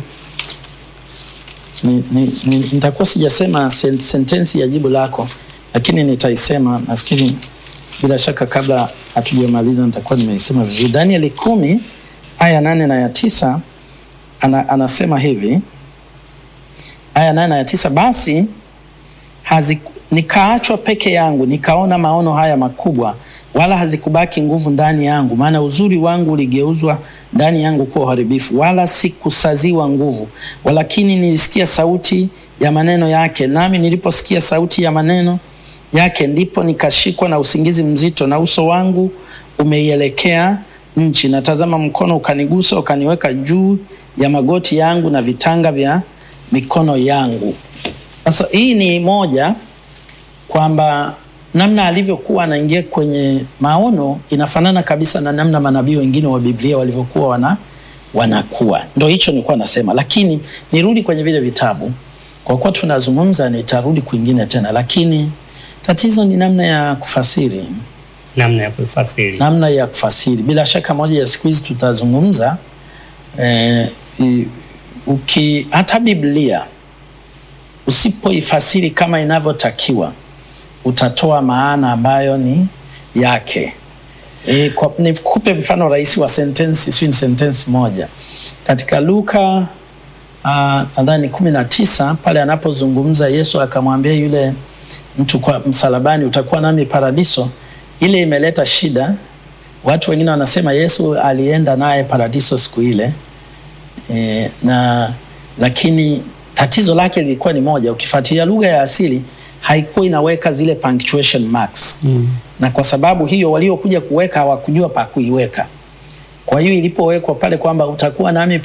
nitakuwa sijasema sentensi ya jibu lako, lakini nitaisema. Nafikiri bila shaka kabla hatujamaliza nitakuwa nimeisema vizuri. Daniel 10 aya 8 na ya 9 anasema hivi. Aya 8 na ya 9, basi nikaachwa peke yangu, nikaona maono haya makubwa, wala hazikubaki nguvu ndani yangu, maana uzuri wangu uligeuzwa ndani yangu kuwa uharibifu, wala sikusaziwa nguvu. Walakini nilisikia sauti ya maneno yake, nami niliposikia sauti ya maneno yake, ndipo nikashikwa na usingizi mzito, na uso wangu umeielekea nchi. Na tazama, mkono ukanigusa, ukaniweka juu ya magoti yangu na vitanga vya mikono yangu. Sasa hii ni moja, kwamba namna alivyokuwa anaingia kwenye maono inafanana kabisa na namna manabii wengine wa Biblia walivyokuwa wanakuwa. Ndio hicho nilikuwa nasema, lakini nirudi kwenye vile vitabu. Kwa kuwa tunazungumza, nitarudi kwingine tena, lakini tatizo ni namna ya kufasiri. Namna ya kufasiri. Bila shaka moja ya siku hizi tutazungumza hata Biblia usipoifasiri kama inavyotakiwa, utatoa maana ambayo ni yake. Nikupe mfano rahisi wa sentensi moja. Katika Luka nadhani 19 pale anapozungumza Yesu akamwambia yule mtu kwa msalabani, utakuwa nami paradiso. Ile imeleta shida. Watu wengine wanasema Yesu alienda naye paradiso siku ile, lakini tatizo lake lilikuwa ni moja. Ukifuatilia lugha ya asili haikuwa inaweka zile punctuation marks. Na kwa sababu hiyo waliokuja kuweka hawakujua pa kuiweka. Kwa hiyo ilipowekwa pale kwamba utakuwa nami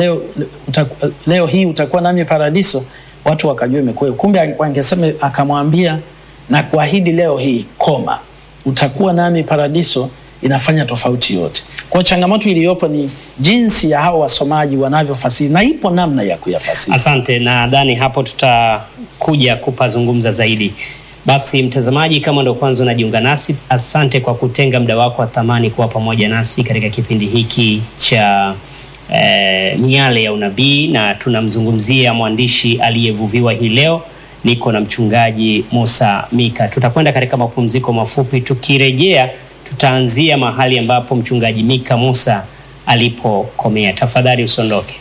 leo hii utakuwa nami paradiso, watu wakajua imekuwa. Kumbe wangesema akamwambia na kuahidi leo hii utakuwa nami paradiso, inafanya tofauti yote. Kwa changamoto iliyopo ni jinsi ya hao wasomaji wanavyofasiri, na ipo namna ya kuyafasiri. Asante, nadhani hapo tutakuja kupazungumza zaidi. Basi mtazamaji, kama ndo kwanza unajiunga nasi, asante kwa kutenga muda wako wa thamani kuwa pamoja nasi katika kipindi hiki cha Miale ya Unabii, na tunamzungumzia mwandishi aliyevuviwa hii leo. Niko na mchungaji Musa Mika. Tutakwenda katika mapumziko mafupi, tukirejea tutaanzia mahali ambapo mchungaji Mika Musa alipokomea. Tafadhali usiondoke.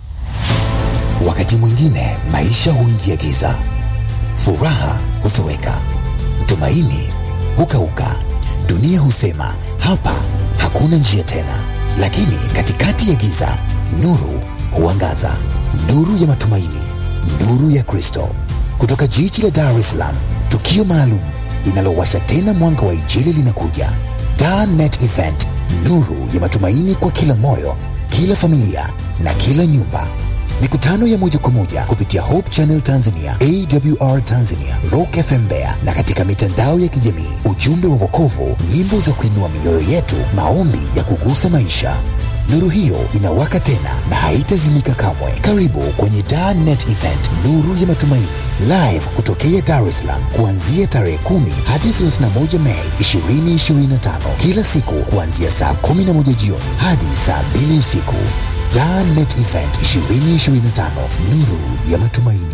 Wakati mwingine maisha huingia giza, furaha hutoweka, tumaini hukauka, dunia husema hapa hakuna njia tena. Lakini katikati ya giza, nuru huangaza, nuru ya matumaini, nuru ya Kristo. Kutoka jiji la Dar es Salaam, tukio maalum linalowasha tena mwanga wa Injili linakuja. DarNet Event, nuru ya matumaini kwa kila moyo, kila familia na kila nyumba. Mikutano ya moja kwa moja kupitia Hope Channel Tanzania, AWR Tanzania, Rock FM Mbeya na katika mitandao ya kijamii. Ujumbe wa wokovu, nyimbo za kuinua mioyo yetu, maombi ya kugusa maisha. Nuru hiyo inawaka tena na haitazimika kamwe. Karibu kwenye DarNet Event, nuru ya matumaini, live kutokea Dar es Salaam kuanzia tarehe 10 hadi 31 Mei 2025, kila siku kuanzia saa 11 jioni hadi saa 2 usiku. DarNet Event 2025, nuru ya matumaini.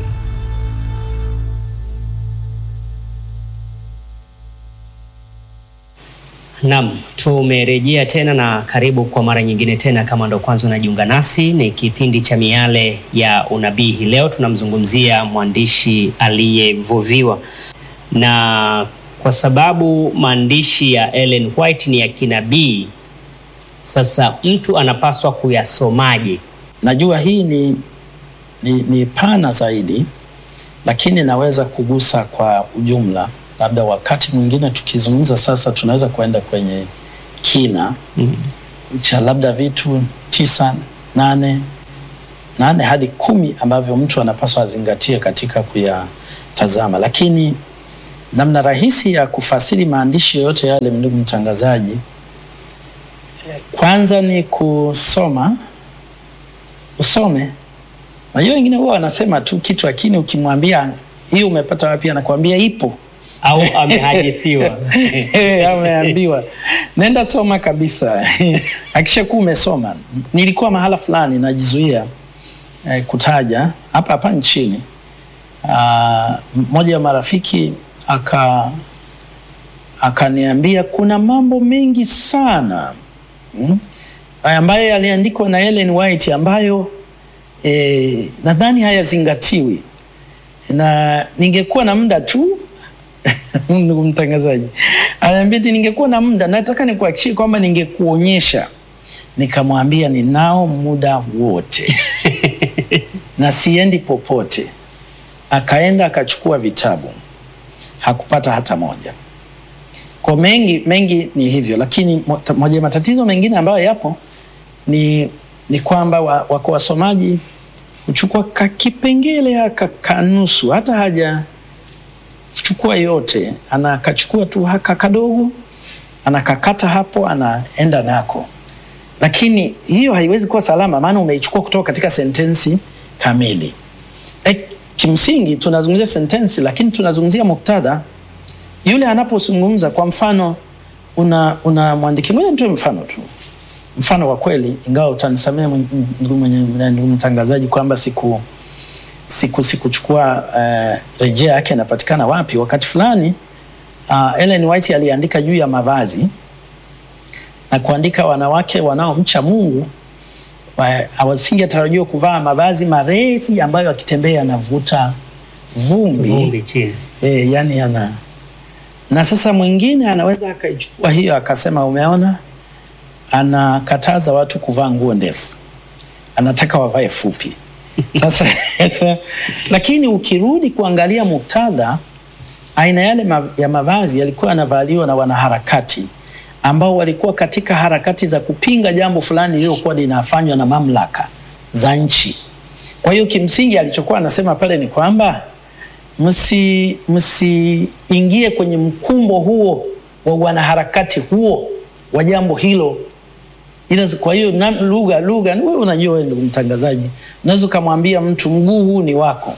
Naam, tumerejea tena na karibu kwa mara nyingine tena. Kama ndo kwanza unajiunga nasi, ni kipindi cha Miale ya Unabii. Hii leo tunamzungumzia mwandishi aliyevuviwa, na kwa sababu maandishi ya Ellen White ni ya kinabii, sasa mtu anapaswa kuyasomaje? Najua hii ni pana zaidi, lakini naweza kugusa kwa ujumla. Labda wakati mwingine tukizungumza sasa tunaweza kuenda kwenye kina cha labda vitu 9, 8 hadi 10 ambavyo mtu anapaswa azingatie katika kuyatazama. Lakini namna rahisi ya kufasiri maandishi yote yale, ndugu mtangazaji, kwanza ni usome. Najua wengine huwa wanasema tu kitu, lakini ukimwambia hiyo umepata wapi, anakuambia ipo au amehadithiwa. Ameambiwa. Nenda soma kabisa. Akishakuwa umesoma. Nilikuwa mahala fulani najizuia kutaja hapa nchini. Mmoja wa marafiki akaniambia kuna mambo mengi sana ambayo yaliandikwa na Ellen White ambayo nadhani hayazingatiwi, na ningekuwa na muda tu ndugu mtangazaji, ananiambia ningekuwa na muda nataka nikuhakikishie kwamba ningekuonyesha. Nikamwambia ninao muda wote na siendi popote. Akaenda akachukua vitabu, hakupata hata moja. Kwa mengi ni hivyo, lakini moja ya matatizo mengine ambayo yapo ni kwamba wako wasomaji kuchukua kakipengele kanusu, hata haja chukua yote, anakachukua tu haka kadogo, anakakata hapo, anaenda nako. Lakini hiyo haiwezi kuwa salama, maana umeichukua kutoka katika sentensi kamili. Kimsingi tunazungumzia sentensi, lakini tunazungumzia muktadha. Yule anapozungumza, kwa mfano una mwandiki, ngoja nitoe mfano tu, mfano wa kweli, ingawa utanisamea ndugu mtangazaji kwamba sikuchukua rejea yake inapatikana wapi. Wakati fulani Ellen White aliandika juu ya mavazi na kuandika wanawake wanaomcha Mungu Asingetarajiwa kuvaa mavazi marefu ambayo akitembea anavuta vumbi chini. Yani na sasa mwingine anaweza akaichukua hiyo akasema, umeona, anakataza watu kuvaa nguo ndefu, anataka wavae fupi. Sasa lakini ukirudi kuangalia muktadha, aina yale ya mavazi yalikuwa yanavaliwa na wanaharakati ambao walikuwa katika harakati za kupinga jambo fulani lililokuwa linafanywa na mamlaka za nchi. Kwa hiyo kimsingi alichokuwa anasema pale ni kwamba msiingie kwenye mkumbo huo wa wanaharakati huo wa jambo hilo. Kwa hiyo lugha wewe unajua, wewe ndio mtangazaji, unaweza kumwambia mtu mguu huu ni wako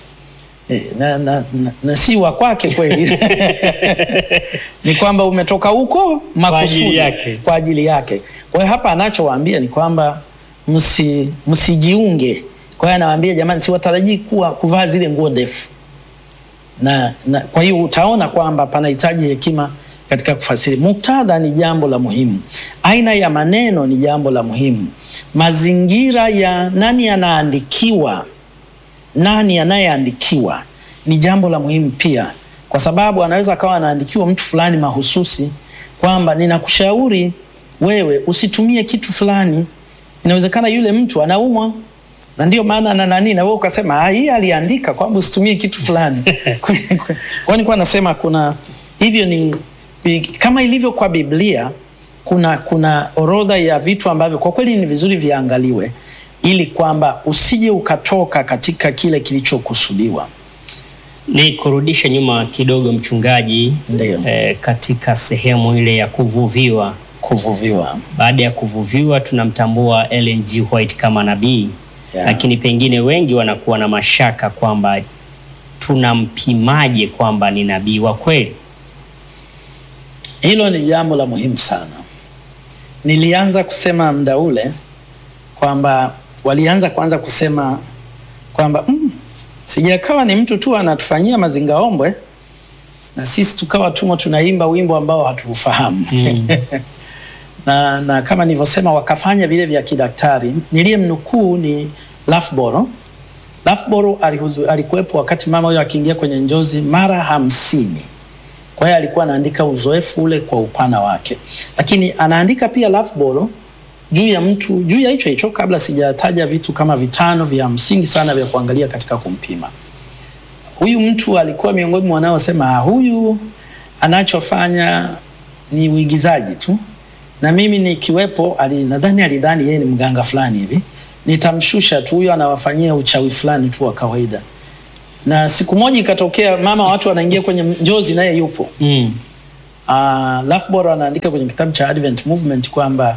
na si wa kwake kweli. Ni kwamba umetoka huko makusudi kwa ajili yake. Kwa hiyo hapa anachowaambia ni kwamba msijiunge. Kwa hiyo anawaambia jamani, siwatarajii kuvaa zile nguo ndefu. Na kwa hiyo utaona kwamba panahitaji hekima katika kufasiri. Muktadha ni jambo la muhimu. Aina ya maneno ni jambo la muhimu. Mazingira ya nani anaandikiwa, nani anayeandikiwa ni jambo la muhimu pia, kwa sababu anaweza akawa anaandikiwa mtu fulani mahususi kwamba ninakushauri wewe usitumie kitu fulani. Inawezekana yule mtu anaumwa na ndio maana na wewe ukasema hii aliandika kwamba usitumie kitu fulani. Kwa nini nasema kuna hivyo, ni kama ilivyo kwa Biblia, kuna orodha ya vitu ambavyo kwa kweli ni vizuri viangaliwe ili kwamba usije ukatoka katika kile kilichokusudiwa. Ni kurudisha nyuma kidogo mchungaji, katika sehemu ile ya kuvuviwa. Baada ya kuvuviwa tunamtambua Ellen G. White kama nabii, lakini pengine wengi wanakuwa na mashaka kwamba tunampimaje kwamba ni nabii wa kweli. Hilo ni jambo la muhimu sana. Nilianza kusema muda ule kwamba walianza kwanza kusema kwamba sijakawa ni mtu tu anatufanyia mazingaombwe na sisi tukawa tunaimba wimbo ambao hatuufahamu. na kama nilivyosema, wakafanya vile vya kidaktari. Niliyemnukuu ni Loughborough. Loughborough alikuwepo wakati mama huyo akiingia kwenye njozi mara 50. Kwa hiyo alikuwa anaandika uzoefu ule kwa upana wake. Lakini anaandika pia Loughborough juu ya hicho kabla sijataja vitu kama 5 vya msingi sana vya kuangalia katika kumpima. Huyu mtu alikuwa miongoni mwa wanaosema huyu anachofanya ni uigizaji tu. Na mimi nikiwepo, alidhani yeye ni mganga fulani hivi. Nitamshusha tu, huyu anawafanyia uchawi fulani tu wa kawaida. Na siku moja ikatokea mama watu wanaingia kwenye njozi naye yupo. Loughborough anaandika kwenye kitabu cha Advent Movement kwamba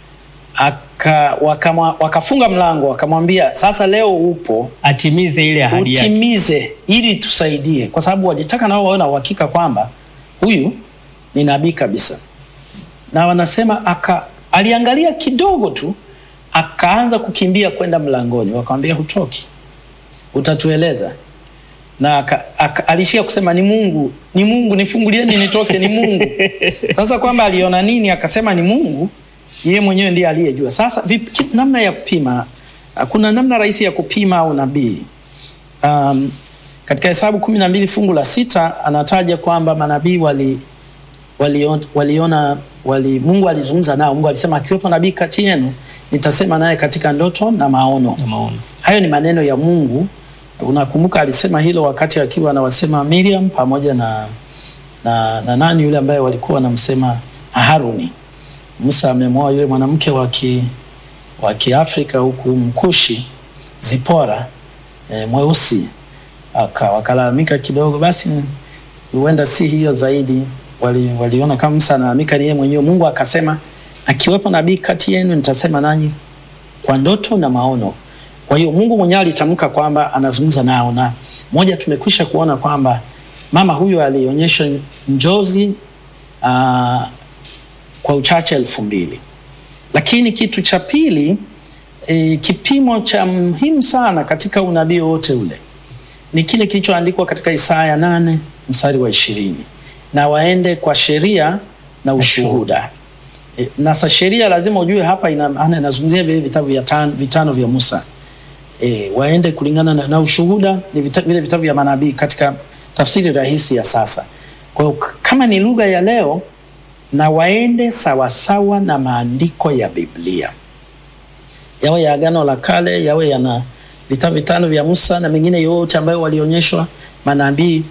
wakafunga mlango, wakamwambia sasa leo upo, atimize ile ahadi yake. Utimize ili tusaidie, kwa sababu walitaka nao waone uhakika kwamba huyu ni nabii kabisa. Na wanasema aliangalia kidogo tu, akaanza kukimbia kwenda mlangoni. Wakamwambia hutoki, utatueleza. Na alishia kusema ni Mungu, nifungulieni nitoke, ni Mungu. Sasa kwamba aliona nini akasema ni Mungu, yeye mwenyewe ndiye aliyejua. Sasa namna ya kupima, kuna namna rahisi ya kupima unabii. Katika Hesabu 12 fungu la 6 anataja kwamba manabii waliona Mungu alizungumza nao. Mungu alisema akiwepo nabii kati yenu nitasema naye katika ndoto na maono. Hayo ni maneno ya Mungu. Unakumbuka alisema hilo wakati akiwa anawasema Miriam pamoja na nani yule ambaye walikuwa wanamsema Haruni. Musa amemwoa yule mwanamke wa Kiafrika huku Mkushi, Zipora, mweusi. Wakalalamika kidogo, basi huenda si hiyo zaidi. Waliona kama Musa analalamika ni yeye mwenyewe. Mungu akasema akiwepo nabii kati yenu nitasema nanyi kwa ndoto na maono. Kwa hiyo Mungu mwenyewe alitamka kwamba anazungumza nao. Na moja tumekwisha kuona kwamba mama huyo alionyesha njozi kwa uchache 2000. Lakini kitu cha pili, kipimo cha muhimu sana katika unabii wote ule ni kile kilichoandikwa katika Isaya 8 mstari wa 20. Na waende kwa sheria na ushuhuda. Na sa sheria lazima ujue hapa inazungumzia vile vitabu vitano vya Musa. Waende kulingana na ushuhuda, ni vile vitabu vya manabii katika tafsiri rahisi ya sasa. Kwa hiyo kama ni lugha ya leo, na waende sawasawa na maandiko ya Biblia, yawe ya Agano la Kale, yawe yana vitabu vitano vya Musa na mengine yote ambayo walionyeshwa manabii.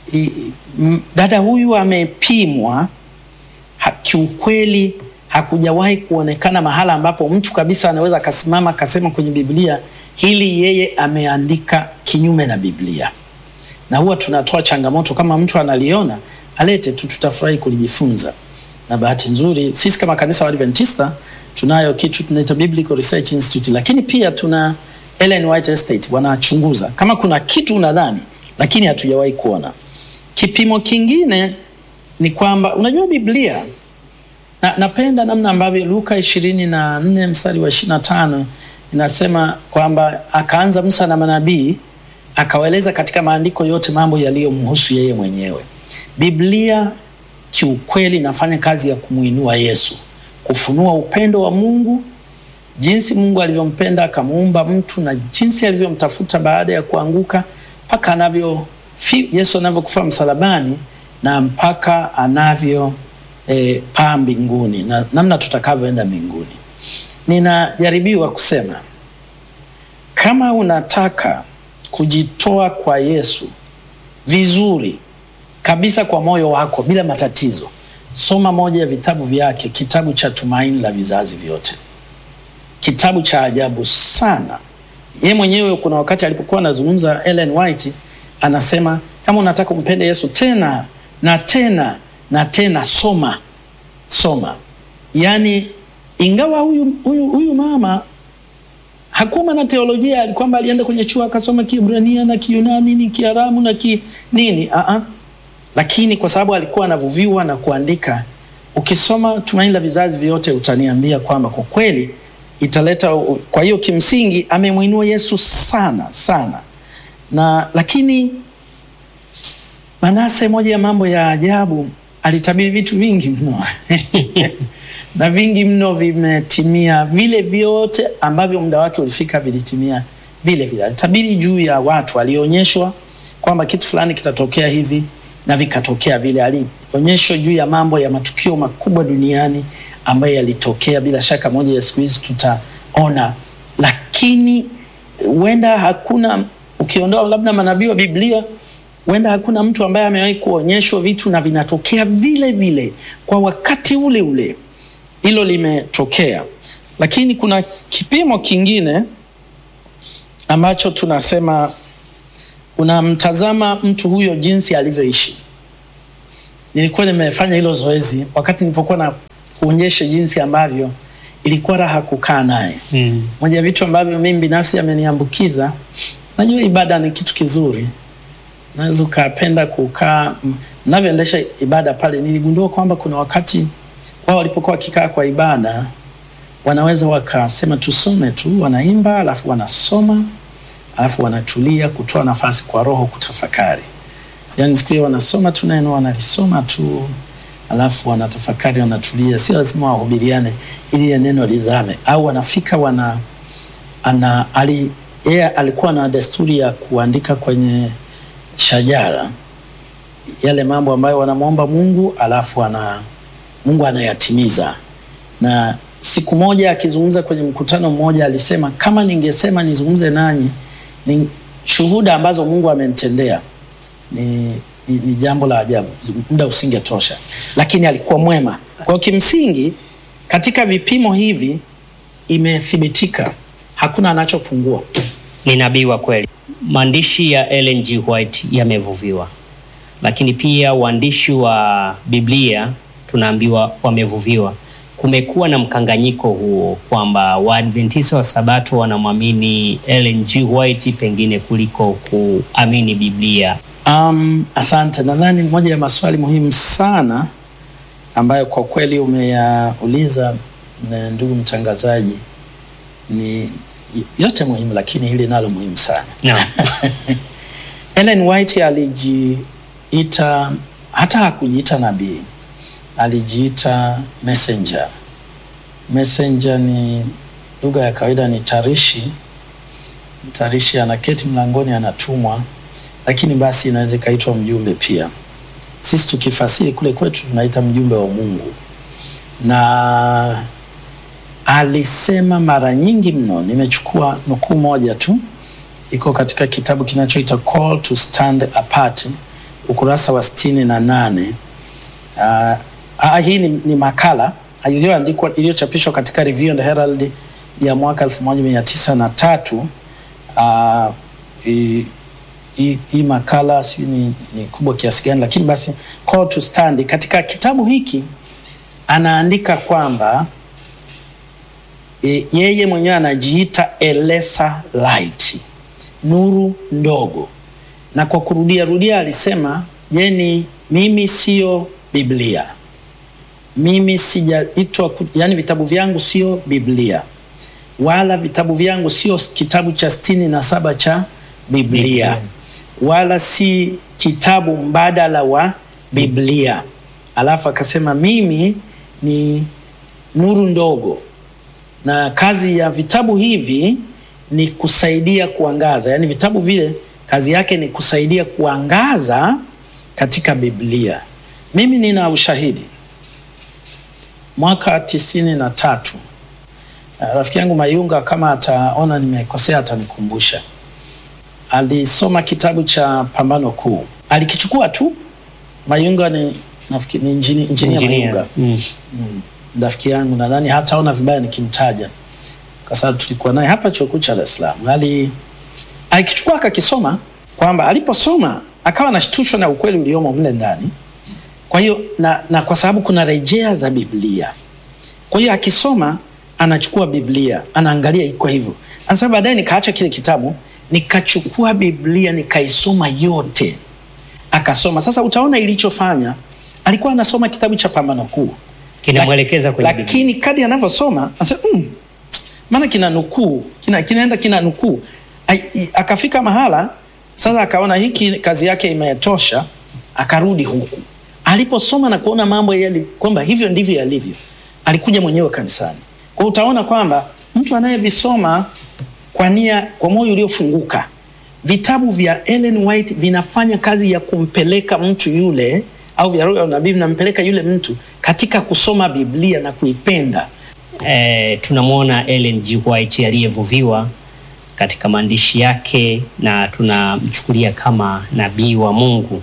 Dada huyu amepimwa, kiukweli hakujawahi kuonekana mahala ambapo mtu kabisa anaweza akasimama akasema kwenye Biblia hili yeye ameandika kinyume na Biblia. Na huwa tunatoa changamoto, kama mtu analiona alete tu, tutafurahi kulijifunza. Na bahati nzuri sisi kama kanisa wa Adventista tunayo kitu tunaita Biblical Research Institute, lakini pia tuna Ellen White Estate wanachunguza kama kuna kitu unadhani lakini hatujawahi kuona. Kipimo kingine ni kwamba unajua Biblia, napenda namna ambavyo Luka 24 mstari wa 25 inasema kwamba akaanza Musa na manabii akawaeleza katika maandiko yote mambo yaliyomhusu yeye mwenyewe. Biblia kiukweli inafanya kazi ya kumuinua Yesu, kufunua upendo wa Mungu, jinsi Mungu alivyompenda akamuumba mtu na jinsi alivyomtafuta baada ya kuanguka mpaka Yesu anavyokufa msalabani na mpaka anavyo paa mbinguni na namna tutakavyoenda mbinguni. Ninajaribiwa kusema kama unataka kujitoa kwa Yesu vizuri kabisa kwa moyo wako bila matatizo, soma moja ya vitabu vyake, kitabu cha Tumaini la Vizazi Vyote. Kitabu cha ajabu sana. Yeye mwenyewe kuna wakati alipokuwa anazungumza, Ellen White anasema kama unataka kumpenda Yesu tena na tena na tena, soma. Yaani ingawa huyu mama hakuwa na teolojia, kwamba alienda kwenye chuo akasoma Kiebrania na Kiyunani na Kiaramu na nini, lakini kwa sababu alikuwa anavuviwa na kuandika, ukisoma Tumaini la Vizazi Vyote utaniambia kwamba kwa kweli italeta. Kwa hiyo kimsingi amemuinua Yesu sana. Lakini Manase, moja ya mambo ya ajabu, alitabiri vitu vingi mno na vingi mno vimetimia. Vile vyote ambavyo muda wake ulifika vilitimia vile. Alitabiri juu ya watu, alionyeshwa kwamba kitu fulani kitatokea hivi na vikatokea vile. Alionyeshwa juu ya mambo ya matukio makubwa duniani ambayo yalitokea, bila shaka moja ya siku hizi tutaona. Lakini huenda hakuna, ukiondoa labda manabii wa Biblia, huenda hakuna mtu ambaye amewahi kuonyeshwa vitu na vinatokea vile kwa wakati ule. Hilo limetokea. Lakini kuna kipimo kingine ambacho tunasema unamtazama mtu huyo jinsi alivyoishi. Nilikuwa nimefanya hilo zoezi wakati nilipokuwa na kuonyesha jinsi ambavyo ilikuwa raha kukaa naye. Moja ya vitu ambavyo mimi binafsi ameniambukiza, najua ibada ni kitu kizuri. Naweza ukapenda kukaa, ninavyoendesha ibada pale niligundua kwamba kuna wakati wao walipokuwa wakikaa kwa ibada wanaweza wakasema tusome tu, wanaimba alafu wanasoma alafu wanatulia kutoa nafasi kwa Roho kutafakari. Yaani siku hiyo wanasoma tu neno, wanalisoma tu alafu wanatafakari, wanatulia. Si lazima wahubiriane ili neno lizame. Au wanafika yeye alikuwa na desturi ya kuandika kwenye shajara yale mambo ambayo wanamuomba Mungu, alafu Mungu anayatimiza. Na siku moja akizungumza kwenye mkutano mmoja alisema, kama ningesema nizungumze nanyi ni shuhuda ambazo Mungu amenitendea, ni jambo la ajabu, muda usingetosha. Lakini alikuwa mwema. Kwa kimsingi katika vipimo hivi imethibitika hakuna anachopungua. Ni nabii wa kweli. Maandishi ya Ellen G. White yamevuviwa, lakini pia waandishi wa Biblia tunaambiwa wamevuviwa. Kumekuwa na mkanganyiko huo kwamba Waadventista wa Sabato wanamwamini Ellen G. White pengine kuliko kuamini Biblia. Asante. Nadhani moja ya maswali muhimu sana ambayo kwa kweli umeyauliza ndugu mtangazaji, ni yote muhimu, lakini hili nalo muhimu sana. No. Ellen White alijiita, hata hakujiita nabii, alijiita messenger Messenger ni lugha ya kawaida, ni tarishi. Tarishi anaketi mlangoni, anatumwa, lakini basi inaweza ikaitwa mjumbe pia. Sisi tukifasiri kule kwetu tunaita mjumbe wa Mungu. Na alisema mara nyingi mno, nimechukua nukuu moja tu, iko katika kitabu kinachoitwa Call to Stand Apart, ukurasa wa 68. Hii ni makala iliyoandikwa, iliyochapishwa katika Review and Herald ya mwaka 1903. Hii makala si ni kubwa kiasi gani, lakini basi Call to Stand, katika kitabu hiki anaandika kwamba yeye mwenyewe anajiita a lesser light, nuru ndogo, na kwa kurudia alisema mimi sio Biblia, mimi sijaitwa, yani vitabu vyangu sio Biblia, wala vitabu vyangu sio kitabu cha 67 cha Biblia, wala si kitabu mbadala wa Biblia. Alafu akasema mimi ni nuru ndogo, na kazi ya vitabu hivi ni kusaidia kuangaza, yani vitabu vile kazi yake ni kusaidia kuangaza katika Biblia. Mimi nina ushahidi. Mwaka 93, rafiki yangu Mayunga, kama ataona nimekosea atanikumbusha, alisoma kitabu cha Pambano Kuu. Alikichukua tu. Mayunga ni nafikiri ni injinia Mayunga. Rafiki yangu, nadhani hataona vibaya nikimtaja, kwa sababu tulikuwa naye hapa chuo kikuu cha Dar es Salaam. Alikichukua akakisoma, kwamba aliposoma akawa anashtushwa na ukweli uliomo mle ndani. Kwa hiyo na kwa sababu kuna rejea za Biblia, kwa hiyo akisoma anachukua Biblia anaangalia iko hivyo. Sasa baadaye nikaacha kile kitabu, nikachukua Biblia nikaisoma yote, akasoma. Sasa utaona ilichofanya, alikuwa anasoma kitabu cha Pambano Kuu, kinamwelekeza kwenye Biblia, lakini kadri anavyosoma anasema maana kina nukuu, kina nukuu. Akafika mahala sasa akaona hiki kazi yake imetosha, akarudi huku. Aliposoma na kuona mambo kwamba hivyo ndivyo yalivyo, alikuja mwenyewe kanisani. Kwa utaona kwamba mtu anayevisoma kwa nia, kwa moyo uliofunguka, vitabu vya Ellen White vinafanya kazi ya kumpeleka mtu yule, au vya roho ya nabii vinampeleka yule mtu katika kusoma Biblia na kuipenda. Tunamwona Ellen G. White aliyevuviwa katika maandishi yake, na tunamchukulia kama nabii wa Mungu.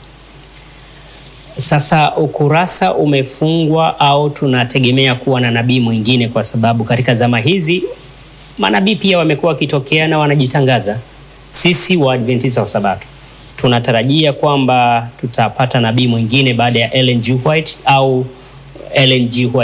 Sasa ukurasa umefungwa, au tunategemea kuwa na nabii mwingine? Kwa sababu katika zama hizi manabii pia wamekuwa wakitokea na wanajitangaza. Sisi wa Adventista wa Sabato tunatarajia kwamba tutapata nabii mwingine baada ya Ellen G. White, au Ellen G. White